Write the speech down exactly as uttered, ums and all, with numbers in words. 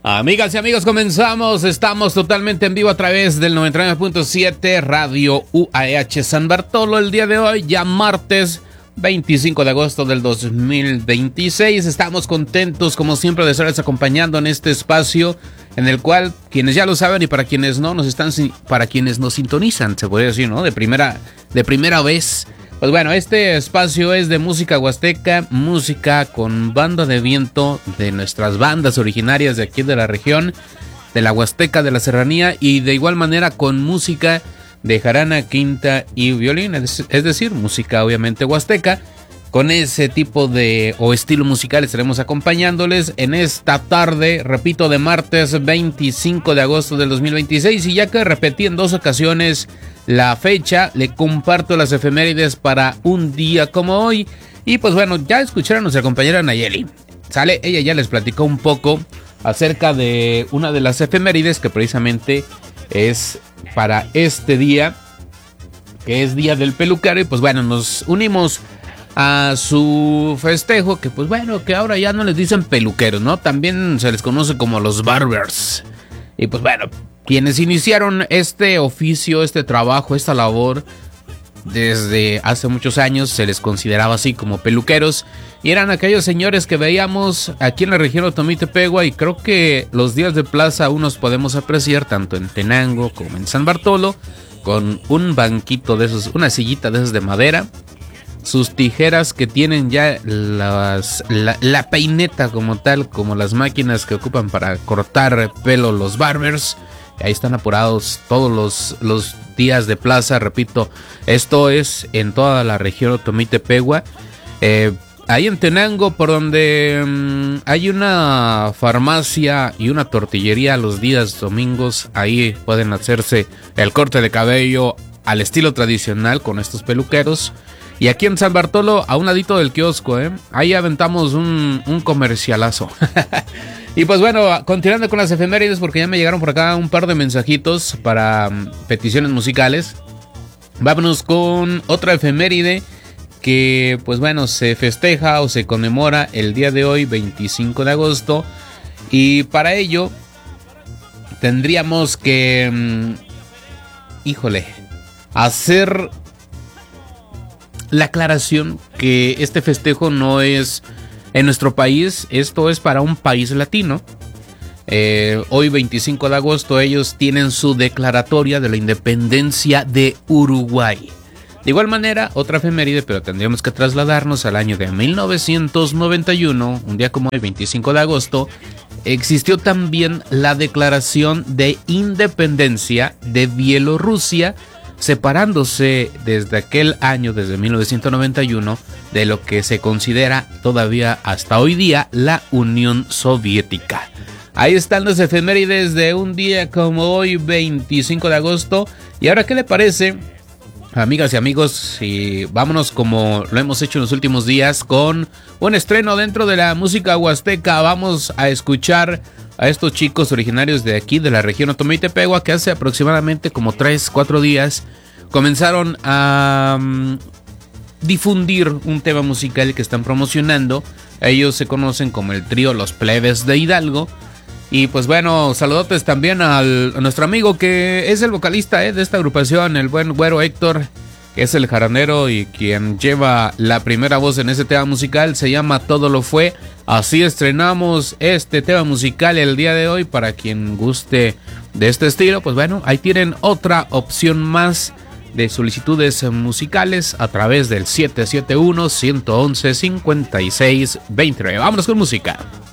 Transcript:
Amigas y amigos, comenzamos. Estamos totalmente en vivo a través del noventa y nueve punto siete Radio U A H San Bartolo. El día de hoy, ya martes veinticinco de agosto del dos mil veintiséis. Estamos contentos, como siempre, de estarles acompañando en este espacio en el cual, quienes ya lo saben y para quienes no, nos están, para quienes nos sintonizan, se podría decir, ¿no? De primera, de primera vez. Pues bueno, este espacio es de música huasteca, música con banda de viento de nuestras bandas originarias de aquí de la región, de la Huasteca, de la Serranía, y de igual manera con música de jarana, quinta y violín, es, es decir, música obviamente huasteca. Con ese tipo de o estilo musical estaremos acompañándoles en esta tarde, repito, de martes veinticinco de agosto del dos mil veintiséis. Y ya que repetí en dos ocasiones la fecha, le comparto las efemérides para un día como hoy. Y pues bueno, ya escucharon a nuestra compañera Nayeli. Sale, ella ya les platicó un poco acerca de una de las efemérides que precisamente es para este día, que es Día del Peluquero. Y pues bueno, nos unimos a su festejo, que pues bueno, que ahora ya no les dicen peluqueros, ¿no? También se les conoce como los barbers. Y pues bueno, quienes iniciaron este oficio, este trabajo, esta labor, desde hace muchos años se les consideraba así como peluqueros. Y eran aquellos señores que veíamos aquí en la región Otomí-Tepehua, y creo que los días de plaza aún nos podemos apreciar tanto en Tenango como en San Bartolo, con un banquito de esos, una sillita de esos de madera, sus tijeras que tienen ya las, la, la peineta como tal, como las máquinas que ocupan para cortar pelo los barbers. Ahí están apurados todos los, los días de plaza, repito, esto es en toda la región Otomí-Tepehua. Eh, ahí en Tenango, por donde um, hay una farmacia y una tortillería los días domingos, ahí pueden hacerse el corte de cabello al estilo tradicional con estos peluqueros. Y aquí en San Bartolo, a un ladito del kiosco, ¿eh? Ahí aventamos un, un comercialazo. Y pues bueno, continuando con las efemérides, porque ya me llegaron por acá un par de mensajitos para um, peticiones musicales. Vámonos con otra efeméride que, pues bueno, se festeja o se conmemora el día de hoy, veinticinco de agosto. Y para ello tendríamos que, um, híjole, hacer la aclaración que este festejo no es en nuestro país, esto es para un país latino. Eh, hoy veinticinco de agosto ellos tienen su declaratoria de la independencia de Uruguay. De igual manera, otra efeméride, pero tendríamos que trasladarnos al año de mil novecientos noventa y uno, un día como hoy, veinticinco de agosto, existió también la declaración de independencia de Bielorrusia, separándose desde aquel año, desde mil novecientos noventa y uno, de lo que se considera todavía hasta hoy día la Unión Soviética. Ahí están las efemérides de un día como hoy, veinticinco de agosto. Y ahora, ¿qué le parece, amigas y amigos, si vámonos como lo hemos hecho en los últimos días con un estreno dentro de la música huasteca? Vamos a escuchar a estos chicos originarios de aquí, de la región Otomí-Tepehua, que hace aproximadamente como tres, cuatro días comenzaron a um, difundir un tema musical que están promocionando. Ellos se conocen como el trío Los Plebes de Hidalgo. Y pues bueno, saludotes también al, a nuestro amigo que es el vocalista eh, de esta agrupación, el buen güero Héctor, que es el jaranero y quien lleva la primera voz en ese tema musical. Se llama Todo Lo Fue. Así estrenamos este tema musical el día de hoy. Para quien guste de este estilo, pues bueno, ahí tienen otra opción más de solicitudes musicales a través del siete siete uno, uno uno uno, cinco seis dos nueve. Vámonos con música.